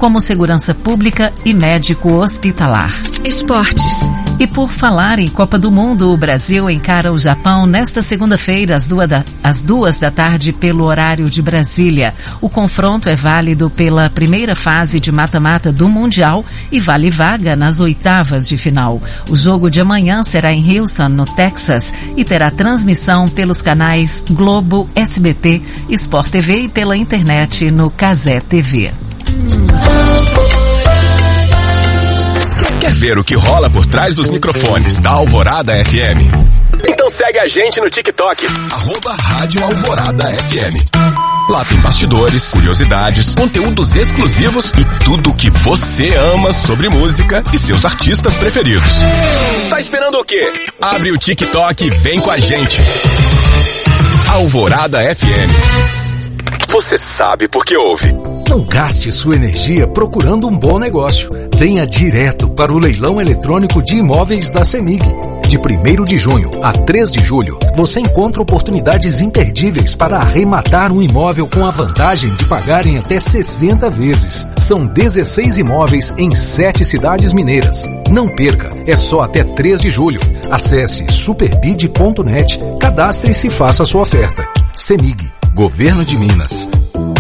como segurança pública e médico hospitalar. Esportes. E por falar em Copa do Mundo, o Brasil encara o Japão nesta segunda-feira às 2 da tarde pelo horário de Brasília. O confronto é válido pela primeira fase de mata-mata do Mundial e vale vaga nas oitavas de final. O jogo de amanhã será em Houston, no Texas, e terá transmissão pelos canais Globo, SBT, Sport TV e pela internet no Cazé TV. Quer ver o que rola por trás dos microfones da Alvorada FM? Então segue a gente no TikTok, @Rádio Alvorada FM. Lá tem bastidores, curiosidades, conteúdos exclusivos e tudo o que você ama sobre música e seus artistas preferidos. Tá esperando o quê? Abre o TikTok e vem com a gente. Alvorada FM. Você sabe por que ouve. Não gaste sua energia procurando um bom negócio. Venha direto para o leilão eletrônico de imóveis da CEMIG. De 1º de junho a 3 de julho, você encontra oportunidades imperdíveis para arrematar um imóvel com a vantagem de pagar em até 60 vezes. São 16 imóveis em 7 cidades mineiras. Não perca, é só até 3 de julho. Acesse superbid.net, cadastre-se e faça sua oferta. CEMIG, Governo de Minas.